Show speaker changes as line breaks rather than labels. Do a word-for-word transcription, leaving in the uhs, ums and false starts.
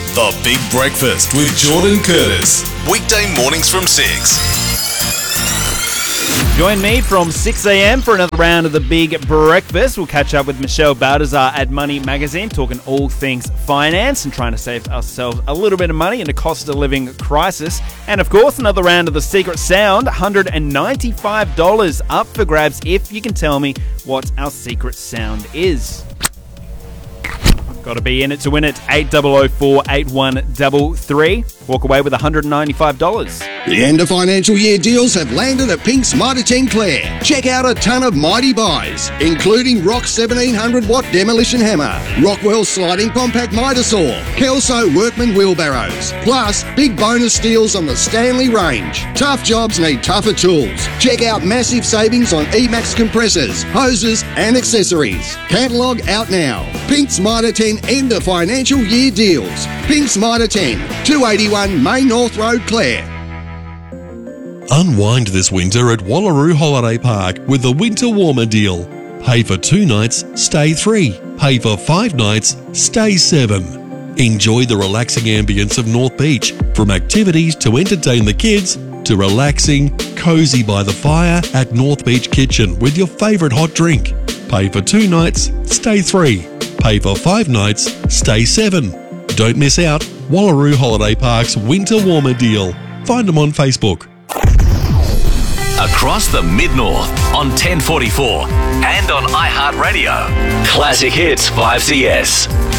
The Big Breakfast with Jordan Curtis. Weekday mornings from six.
Join me from six a.m. for another round of The Big Breakfast. We'll catch up with Michelle Baldassar at Money Magazine, talking all things finance and trying to save ourselves a little bit of money in a cost of living crisis. And of course, another round of The Secret Sound, one hundred ninety-five dollars up for grabs if you can tell me what our secret sound is. Got to be in it to win it. eight zero zero four eight one three three. Walk away with one hundred ninety-five dollars.
The end of financial year deals have landed at Pink's Mitre ten Clare. Check out a ton of mighty buys, including Rock seventeen hundred watt demolition hammer, Rockwell sliding compact miter saw, Kelso workman wheelbarrows, plus big bonus deals on the Stanley range. Tough jobs need tougher tools. Check out massive savings on E-Max compressors, hoses and accessories. Catalogue out now. Pink's Mitre ten end of financial year deals. Pink's Mitre ten, two eighty-one Main North Road, Clare.
Unwind this winter at Wallaroo Holiday Park with the Winter Warmer deal. Pay for two nights, stay three. Pay for five nights, stay seven. Enjoy the relaxing ambience of North Beach, from activities to entertain the kids to relaxing, cosy by the fire at North Beach Kitchen with your favourite hot drink. Pay for two nights, stay three. Pay for five nights, stay seven. Don't miss out. Wallaroo Holiday Park's Winter Warmer deal. Find them on Facebook.
Across the Mid-North on ten forty-four and on iHeartRadio. Classic Hits five C S.